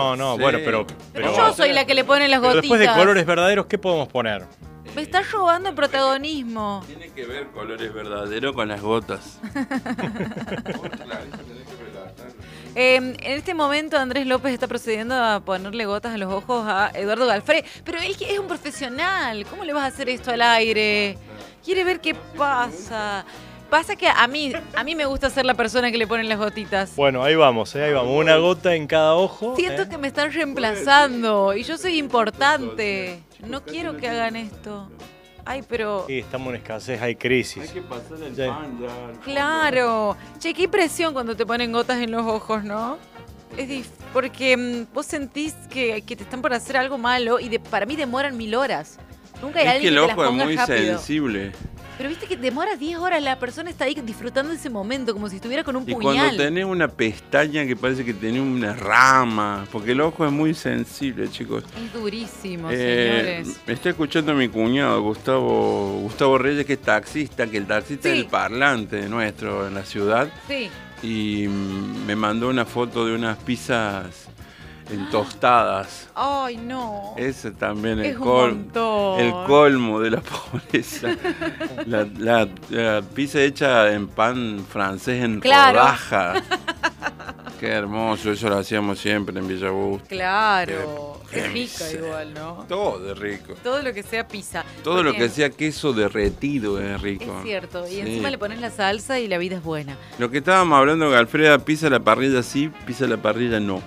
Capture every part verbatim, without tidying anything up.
No, no, Sí. bueno, pero... Pero pero yo soy la que le pone las pero gotitas. después de colores verdaderos, ¿qué podemos poner? Me está robando el protagonismo. Tiene que ver colores verdaderos con las gotas. Eh, en este momento Andrés López está procediendo a ponerle gotas a los ojos a Eduardo Galfré. Pero él es un profesional. ¿Cómo le vas a hacer esto al aire? Quiere ver qué pasa. Pasa que a mí, a mí me gusta ser la persona que le ponen las gotitas. Bueno, ahí vamos, ¿eh? Ahí vamos. Una gota en cada ojo. Siento ¿eh? que me están reemplazando y yo soy importante. No quiero que hagan esto. Ay, pero... Sí, estamos en escasez, hay crisis. Hay que pasar el Ya. pan ya. Claro. Che, qué impresión cuando te ponen gotas en los ojos, ¿no? Es dif- porque mm, vos sentís que, que te están por hacer algo malo y de- para mí demoran mil horas. Nunca hay Es que alguien el que, te las ojo es ponga muy rápido. sensible. Pero viste que demora diez horas, la persona está ahí disfrutando de ese momento, como si estuviera con un Y puñal. cuando tenés una pestaña que parece que tenés una rama, porque el ojo es muy sensible, chicos. Es durísimo, Eh, señores. me está escuchando mi cuñado, Gustavo, Gustavo Reyes, que es taxista, que el taxista Sí. es el parlante nuestro en la ciudad, Sí. y mm, me mandó una foto de unas pizzas en tostadas. Ay, no. Ese también el, Es un col- montón. el colmo de la pobreza. la, la- la pizza hecha en pan francés en Claro. rodaja. Qué hermoso, eso lo hacíamos siempre en Villa Augusta. Claro. Qué- Es qué rica miseria. igual, ¿no? Todo es rico. Todo lo que sea pizza. Todo lo Porque que sea queso derretido es Es rico. cierto. Y Sí. encima le pones la salsa y la vida es buena. Lo que estábamos hablando, Galfreda, pizza a la parrilla sí, pizza a la parrilla no.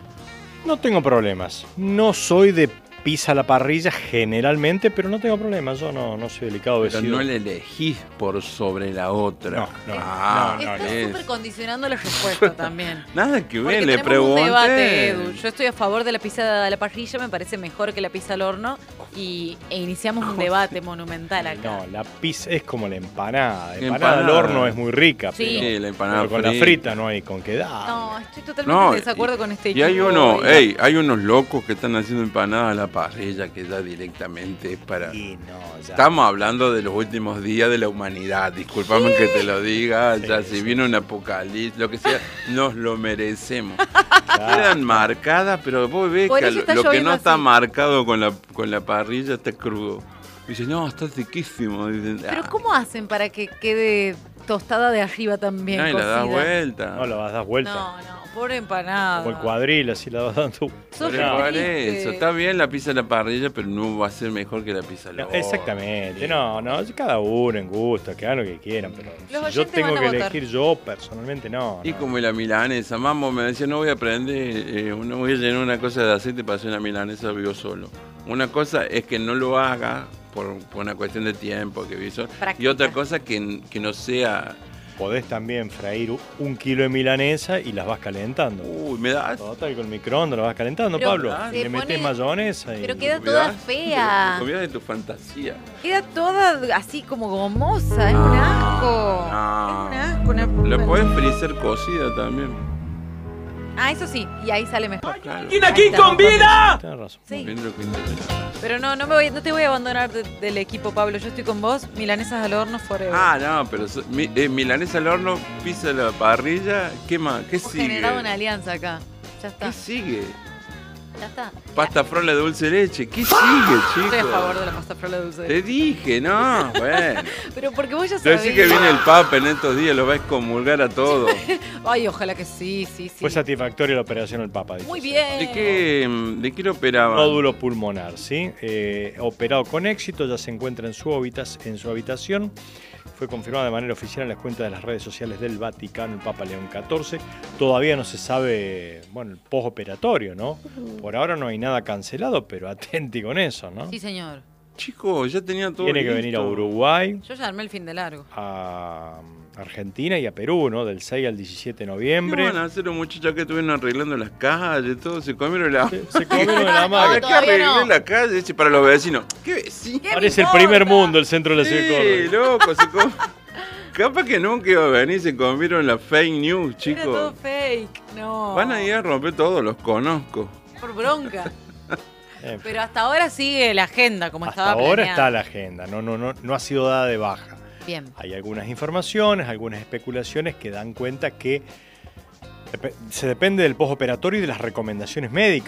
No tengo problemas. No soy de pizza a la parrilla generalmente, pero no tengo problemas. Yo no, no soy delicado de Pero no la elegís por sobre la otra. No, no, Ah, no, no, Estás es- súper condicionando la respuesta también. Nada que Porque ver, le tenemos pregunté. un debate, Edu. Yo estoy a favor de la pizza a la parrilla, me parece mejor que la pizza al horno. Y, e iniciamos un debate monumental acá. No, la pizza es como la empanada. La La empanada al empanada. horno es muy rica, Sí. pero, Sí, la empanada pero con la frita. frita no hay con qué dar. No, estoy totalmente No, en desacuerdo y- con este Y hay equipo uno, y- ey, hay unos locos que están haciendo empanadas a la parrilla que ya directamente es para... Y no, ya. Estamos hablando de los últimos días de la humanidad, discúlpame que te lo diga, Sí, ya si sí. viene un apocalipsis, lo que sea, nos lo merecemos. Claro. Quedan marcadas, pero vos ves Por que eso lo, está lo que lloviendo no está así. marcado con la, con la parrilla está crudo. Dice, no, está riquísimo. Dicen, Pero "Ah". ¿cómo hacen para que quede tostada de arriba también? Ay, la das cocida? vuelta. No, la vas a dar vuelta. No, no, pobre empanada. Como el cuadril, así la vas dando. Sos Pero por triste. eso, está bien la pizza a la parrilla, pero no va a ser mejor que la pizza al No, horno. exactamente, no, no, cada uno en gusto, que hagan lo que quieran, pero Los si yo oyentes tengo van a que votar. elegir yo personalmente, no. Y no. como la milanesa, mamá me decía, no voy a aprender, eh, no voy a llenar una cosa de aceite para hacer una milanesa vivo solo. Una cosa es que no lo haga por, por una cuestión de tiempo, que vivo solo. Y Práctica. otra cosa que, que no sea, Podés también freír un kilo de milanesa y las vas calentando. uy, me das... Total, con el microondas lo vas calentando, Pero Pablo. se Le metés pone- mayonesa y... pero queda ¿Me toda das? fea. Comida de tu fantasía. Queda toda así como gomosa, es un asco. No. Es un asco. Una... La puedes freír cocida también. Ah, eso sí, y ahí sale mejor. Claro. aquí con vida! Tenés razón. Sí, Viendo lo que interesa. pero no, no, me voy, no te voy a abandonar de- del equipo, Pablo. Yo estoy con vos, milanesas al horno forever. Ah, no, pero so- mi- eh, milanesa al horno, pizza a la parrilla, ¿qué más? ¿Qué Hemos sigue? generado una alianza acá. Ya está, ¿Qué sigue? ya está. Pasta frola de dulce de leche. ¿Qué sigue, Estoy a chicos? favor de la pasta frola dulce. Te dije, no, bueno. Pero porque vos ya Pero sabés. sí que viene el Papa en estos días, lo va a excomulgar a todo. Ay, ojalá que sí, sí, sí. Fue satisfactoria la operación del Papa. dice. Muy bien. ¿De qué, de qué lo operaban? Nódulo pulmonar, ¿sí? Eh, operado con éxito, ya se encuentra en su, habitas- en su habitación. Fue confirmado de manera oficial en las cuentas de las redes sociales del Vaticano, el Papa León catorce. Todavía no se sabe, bueno, el postoperatorio, ¿no? Por ahora no hay nada cancelado, pero atenti con eso, ¿no? Sí, señor. Chicos, ya tenía todo Tiene que listo. venir a Uruguay, Yo ya armé el fin de largo. a Argentina y a Perú, ¿no? Del seis al diecisiete de ¿Qué noviembre. van a hacer los muchachos que estuvieron arreglando las calles, todo? Se comieron la... Se, se comieron la ¿Para maga. qué Todavía arreglé no. la calle? Dice, para los vecinos. ¿Qué vecinos? ¿Qué me Parece el importa? primer mundo el centro de la ciudad de Sí, Córdoba. loco, se com- Capaz que nunca iba a venir, se comieron la fake news, Era todo chicos. fake. No. Van a ir a romper todo, los conozco. Por bronca. Eh, Pero hasta ahora sigue la agenda como Hasta estaba ahora planeada. está la agenda, no, no, no, no ha sido dada de baja. Bien. Hay algunas informaciones, algunas especulaciones que dan cuenta que Se depende del postoperatorio y de las recomendaciones médicas.